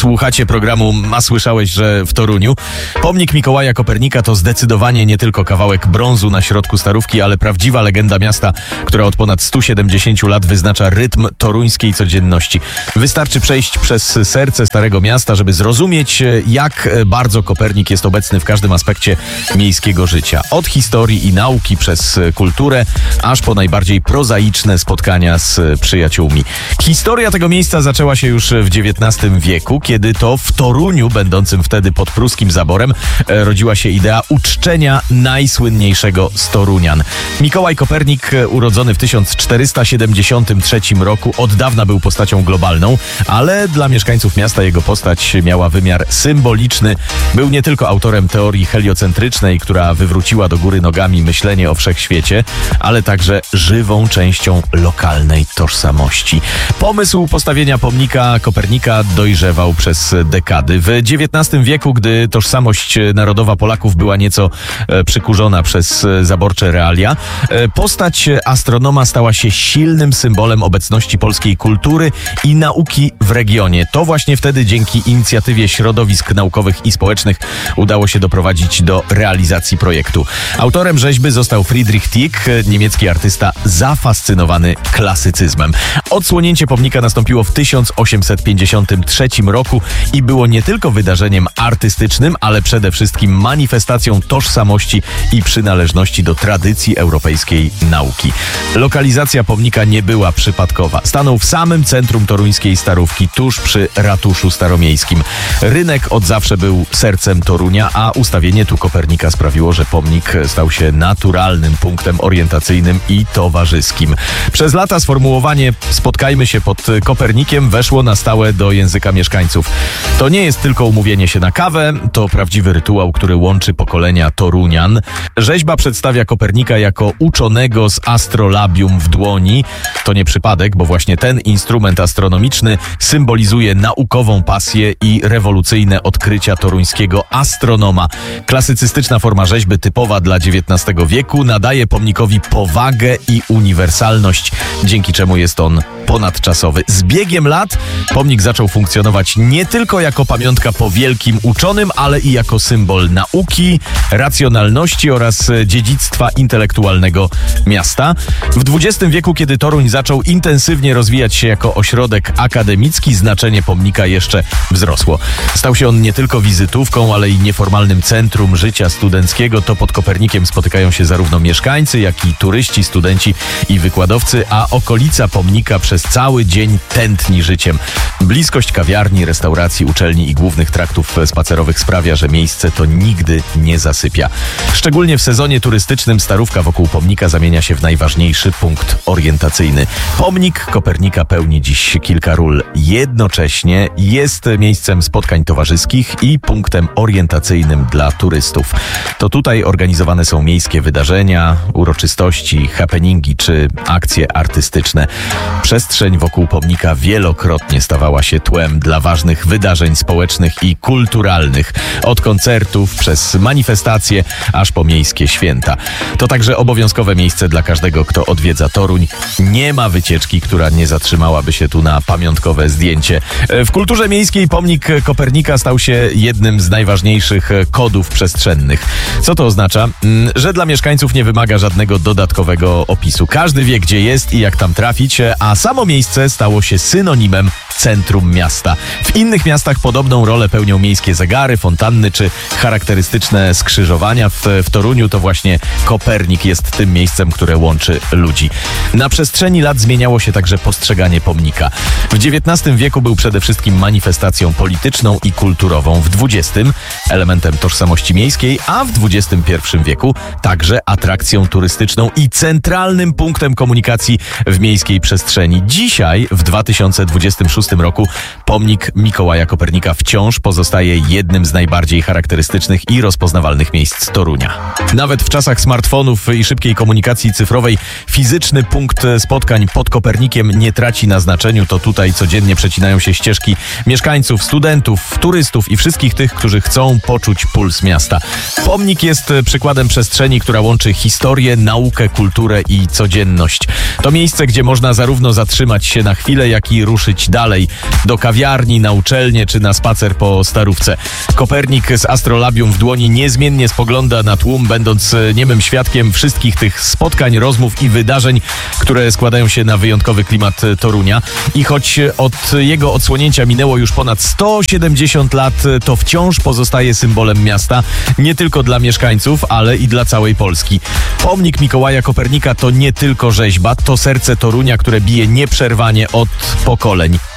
Słuchacie programu A słyszałeś, że w Toruniu? Pomnik Mikołaja Kopernika to zdecydowanie nie tylko kawałek brązu na środku Starówki, ale prawdziwa legenda miasta, która od ponad 170 lat wyznacza rytm toruńskiej codzienności. Wystarczy przejść przez serce Starego Miasta, żeby zrozumieć, jak bardzo Kopernik jest obecny w każdym aspekcie miejskiego życia. Od historii i nauki przez kulturę, aż po najbardziej prozaiczne spotkania z przyjaciółmi. Historia tego miejsca zaczęła się już w XIX wieku, kiedy to w Toruniu, będącym wtedy pod pruskim zaborem, rodziła się idea uczczenia najsłynniejszego z Torunian. Mikołaj Kopernik, urodzony w 1473 roku, od dawna był postacią globalną, ale dla mieszkańców miasta jego postać miała wymiar symboliczny. Był nie tylko autorem teorii heliocentrycznej, która wywróciła do góry nogami myślenie o wszechświecie, ale także żywą częścią lokalnej tożsamości. Pomysł postawienia pomnika Kopernika dojrzewał przez dekady. W XIX wieku, gdy tożsamość narodowa Polaków była nieco przykurzona przez zaborcze realia, postać astronoma stała się silnym symbolem obecności polskiej kultury i nauki w regionie. To właśnie wtedy dzięki inicjatywie środowisk naukowych i społecznych udało się doprowadzić do realizacji projektu. Autorem rzeźby został Friedrich Tieck, niemiecki artysta zafascynowany klasycyzmem. Odsłonięcie pomnika nastąpiło w 1853 roku i było nie tylko wydarzeniem artystycznym, ale przede wszystkim manifestacją tożsamości i przynależności do tradycji europejskiej nauki. Lokalizacja pomnika nie była przypadkowa. Stanął w samym centrum toruńskiej Starówki, tuż przy ratuszu staromiejskim. Rynek od zawsze był sercem Torunia, a ustawienie tu Kopernika sprawiło, że pomnik stał się naturalnym punktem orientacyjnym i towarzyskim. Przez lata sformułowanie "spotkajmy się pod Kopernikiem" weszło na stałe do języka mieszkańców. To nie jest tylko umówienie się na kawę, to prawdziwy rytuał, który łączy pokolenia Torunian. Rzeźba przedstawia Kopernika jako uczonego z astrolabium w dłoni. To nie przypadek, bo właśnie ten instrument astronomiczny symbolizuje naukową pasję i rewolucyjne odkrycia toruńskiego astronoma. Klasycystyczna forma rzeźby, typowa dla XIX wieku, nadaje pomnikowi powagę i uniwersalność, dzięki czemu jest on ponadczasowy. Z biegiem lat pomnik zaczął funkcjonować nie tylko jako pamiątka po wielkim uczonym, ale i jako symbol nauki, racjonalności oraz dziedzictwa intelektualnego miasta. W XX wieku, kiedy Toruń zaczął intensywnie rozwijać się jako ośrodek akademicki, znaczenie pomnika jeszcze wzrosło. Stał się on nie tylko wizytówką, ale i nieformalnym centrum życia studenckiego. To pod Kopernikiem spotykają się zarówno mieszkańcy, jak i turyści, studenci i wykładowcy, a okolica pomnika przez cały dzień tętni życiem. Bliskość kawiarni, restauracji, uczelni i głównych traktów spacerowych sprawia, że miejsce to nigdy nie zasypia. Szczególnie w sezonie turystycznym Starówka wokół pomnika zamienia się w najważniejszy punkt orientacyjny. Pomnik Kopernika pełni dziś kilka ról. Jednocześnie jest miejscem spotkań towarzyskich i punktem orientacyjnym dla turystów. To tutaj organizowane są miejskie wydarzenia, uroczystości, happeningi czy akcje artystyczne. Przestrzeń wokół pomnika wielokrotnie stawała się tłem dla ważnych wydarzeń społecznych i kulturalnych. Od koncertów przez manifestacje, aż po miejskie święta. To także obowiązkowe miejsce dla każdego, kto odwiedza Toruń. Nie ma wycieczki, która nie zatrzymałaby się tu na pamiątkowe zdjęcie. W kulturze miejskiej pomnik Kopernika stał się jednym z najważniejszych kodów przestrzennych. Co to oznacza? Że dla mieszkańców nie wymaga żadnego dodatkowego opisu. Każdy wie, gdzie jest i jak tam trafić, a samo miejsce stało się synonimem centrum miasta. W innych miastach podobną rolę pełnią miejskie zegary, fontanny czy charakterystyczne skrzyżowania. W Toruniu to właśnie Kopernik jest tym miejscem, które łączy ludzi. Na przestrzeni lat zmieniało się także postrzeganie pomnika. W XIX wieku był przede wszystkim manifestacją polityczną i kulturową. W XX elementem tożsamości miejskiej, a w XXI wieku także atrakcją turystyczną i centralnym punktem komunikacji w miejskiej przestrzeni. Dzisiaj, w 2026 roku, pomnik Mikołaja Kopernika wciąż pozostaje jednym z najbardziej charakterystycznych i rozpoznawalnych miejsc Torunia. Nawet w czasach smartfonów i szybkiej komunikacji cyfrowej fizyczny punkt spotkań pod Kopernikiem nie traci na znaczeniu. To tutaj codziennie przecinają się ścieżki mieszkańców, studentów, turystów i wszystkich tych, którzy chcą poczuć puls miasta. Pomnik jest przykładem przestrzeni, która łączy historię, naukę, kulturę i codzienność. To miejsce, gdzie można zarówno zatrzymać się na chwilę, jak i ruszyć dalej. Do kawiarni, na uczelnię czy na spacer po Starówce. Kopernik z astrolabium w dłoni niezmiennie spogląda na tłum, będąc niemym świadkiem wszystkich tych spotkań, rozmów i wydarzeń, które składają się na wyjątkowy klimat Torunia. I choć od jego odsłonięcia minęło już ponad 170 lat, to wciąż pozostaje symbolem miasta, nie tylko dla mieszkańców, ale i dla całej Polski. Pomnik Mikołaja Kopernika to nie tylko rzeźba, to serce Torunia, które bije nieprzerwanie od pokoleń.